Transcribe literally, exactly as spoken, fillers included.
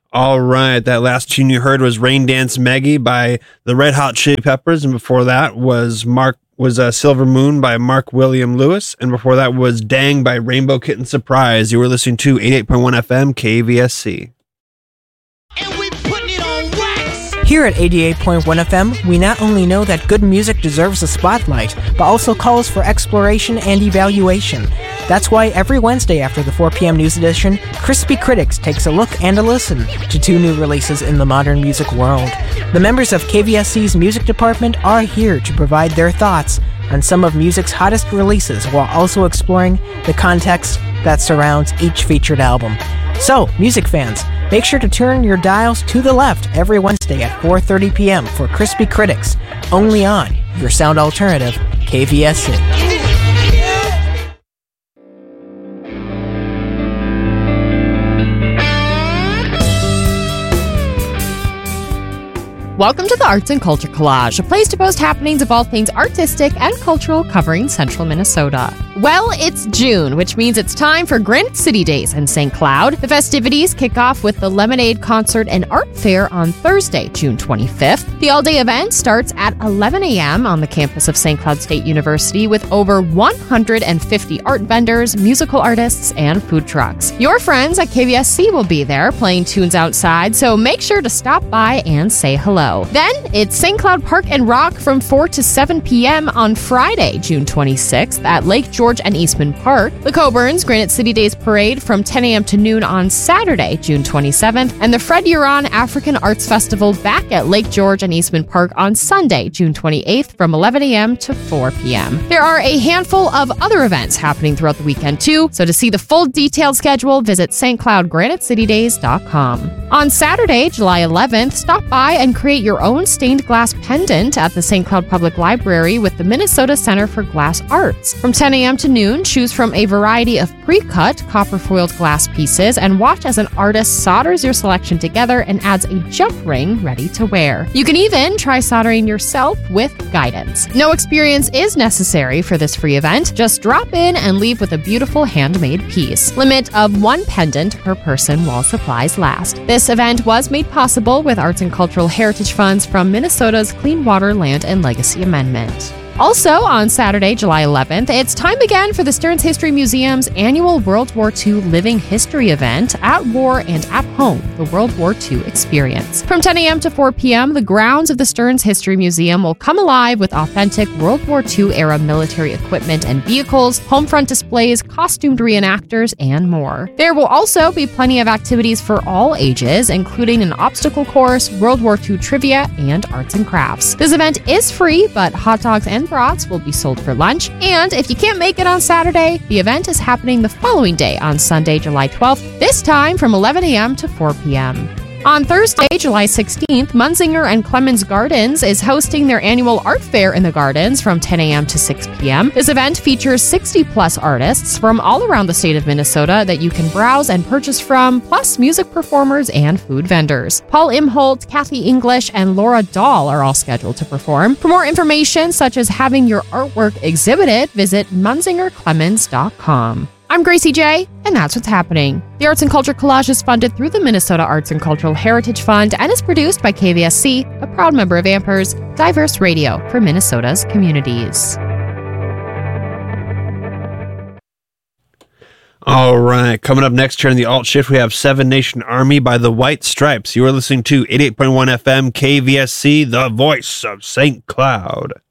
All right, that last tune you heard was Rain Dance Maggie by the Red Hot Chili Peppers, and before that was Mark was uh, Silver Moon by Mark William Lewis, and before that was Dang by Rainbow Kitten Surprise. You were listening to eighty-eight point one F M K V S C. And we putting it on wax. Here at eighty-eight point one F M, we not only know that good music deserves a spotlight, but also calls for exploration and evaluation. That's why every Wednesday after the four p.m. news edition, Crispy Critics takes a look and a listen to two new releases in the modern music world. The members of K V S C's music department are here to provide their thoughts on some of music's hottest releases while also exploring the context that surrounds each featured album. So, music fans, make sure to turn your dials to the left every Wednesday at four thirty p.m. for Crispy Critics, only on your sound alternative, K V S C. Welcome to the Arts and Culture Collage, a place to post happenings of all things artistic and cultural covering central Minnesota. Well, it's June, which means it's time for Granite City Days in Saint Cloud. The festivities kick off with the Lemonade Concert and Art Fair on Thursday, June twenty-fifth. The all-day event starts at eleven a.m. on the campus of Saint Cloud State University with over one hundred fifty art vendors, musical artists, and food trucks. Your friends at K V S C will be there playing tunes outside, so make sure to stop by and say hello. Then it's Saint Cloud Park and Rock from four to seven p.m. on Friday, June twenty-sixth at Lake George and Eastman Park. The Coburn's Granite City Days Parade from ten a.m. to noon on Saturday, June twenty-seventh, and the Fred Huron African Arts Festival back at Lake George and Eastman Park on Sunday, June twenty-eighth from eleven a.m. to four p.m. There are a handful of other events happening throughout the weekend too, so to see the full detailed schedule, visit s t cloud granite city days dot com. On Saturday, July eleventh, stop by and create your own stained glass pendant at the Saint Cloud Public Library with the Minnesota Center for Glass Arts. From ten a.m. to noon, choose from a variety of pre-cut, copper-foiled glass pieces and watch as an artist solders your selection together and adds a jump ring ready to wear. You can even try soldering yourself with guidance. No experience is necessary for this free event. Just drop in and leave with a beautiful handmade piece. Limit of one pendant per person while supplies last. This event was made possible with Arts and Cultural Heritage funds from Minnesota's Clean Water, Land, and Legacy Amendment. Also, on Saturday, July eleventh, it's time again for the Stearns History Museum's annual World War Two Living History event, At War and at Home, the World War Two Experience. From ten a.m. to four p.m., the grounds of the Stearns History Museum will come alive with authentic World War Two era military equipment and vehicles, home front displays, costumed reenactors, and more. There will also be plenty of activities for all ages, including an obstacle course, World War Two trivia, and arts and crafts. This event is free, but hot dogs and brats will be sold for lunch. And if you can't make it on Saturday, the event is happening the following day on Sunday, July twelfth, this time from eleven a.m. to four p.m. On Thursday, July sixteenth, Munzinger and Clemens Gardens is hosting their annual art fair in the gardens from ten a.m. to six p.m. This event features sixty plus artists from all around the state of Minnesota that you can browse and purchase from, plus music performers and food vendors. Paul Imholt, Kathy English, and Laura Dahl are all scheduled to perform. For more information, such as having your artwork exhibited, visit munzinger clemens dot com. I'm Gracie J, and that's what's happening. The Arts and Culture Collage is funded through the Minnesota Arts and Cultural Heritage Fund and is produced by K V S C, a proud member of Ampers, diverse radio for Minnesota's communities. All right, coming up next here in the Alt Shift, we have Seven Nation Army by the White Stripes. You are listening to eighty-eight point one F M K V S C, the voice of Saint Cloud.